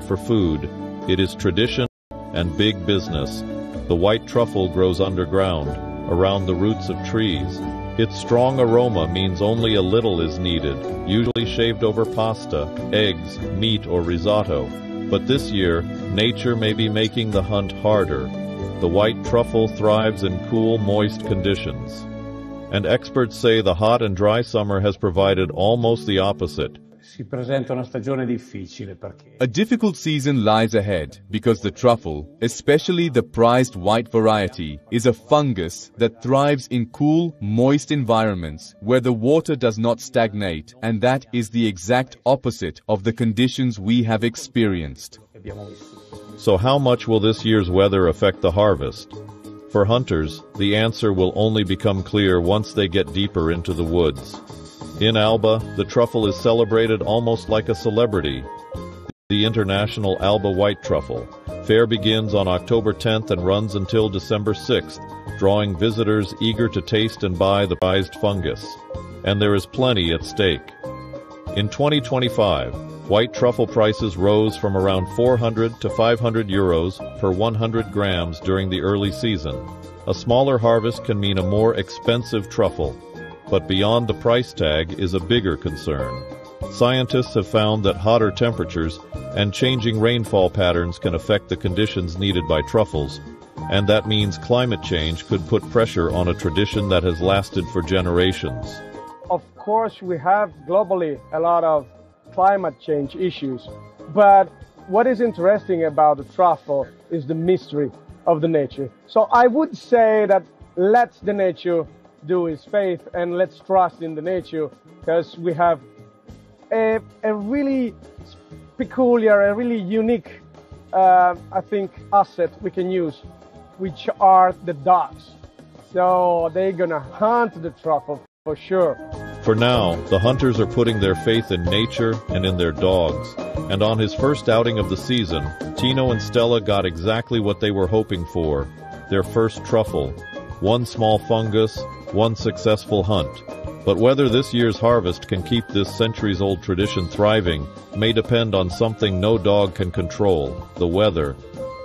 for food. It is tradition and big business. The white truffle grows underground, around the roots of trees. Its strong aroma means only a little is needed, usually shaved over pasta, eggs, meat, or risotto. But this year, nature may be making the hunt harder. The white truffle thrives in cool, moist conditions. And experts say the hot and dry summer has provided almost the opposite. A difficult season lies ahead because the truffle, especially the prized white variety, is a fungus that thrives in cool, moist environments where the water does not stagnate, and that is the exact opposite of the conditions we have experienced. So how much will this year's weather affect the harvest? For hunters, the answer will only become clear once they get deeper into the woods. In Alba, the truffle is celebrated almost like a celebrity. The International Alba White Truffle Fair begins on October 10th and runs until December 6th, drawing visitors eager to taste and buy the prized fungus. And there is plenty at stake. In 2025, white truffle prices rose from around 400 to 500 euros per 100 grams during the early season. A smaller harvest can mean a more expensive truffle. But beyond the price tag is a bigger concern. Scientists have found that hotter temperatures and changing rainfall patterns can affect the conditions needed by truffles, and that means climate change could put pressure on a tradition that has lasted for generations. Of course, we have globally a lot of climate change issues, but what is interesting about the truffle is the mystery of the nature. So I would say that let the nature do its faith and let's trust in the nature, because we have a really peculiar, a really unique, I think, asset we can use, which are the dogs. So they're gonna hunt the truffle for sure. For now, the hunters are putting their faith in nature and in their dogs. And on his first outing of the season, Tino and Stella got exactly what they were hoping for, their first truffle. One small fungus, one successful hunt. But whether this year's harvest can keep this centuries-old tradition thriving may depend on something no dog can control, the weather.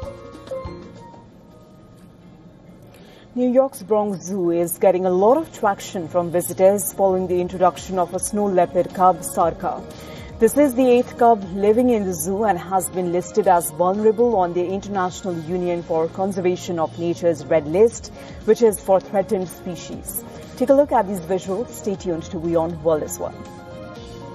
New York's Bronx Zoo is getting a lot of traction from visitors following the introduction of a snow leopard cub, Sarka. This is the 8th cub living in the zoo and has been listed as vulnerable on the International Union for Conservation of Nature's Red List, which is for threatened species. Take a look at these visuals. Stay tuned to WION World is One.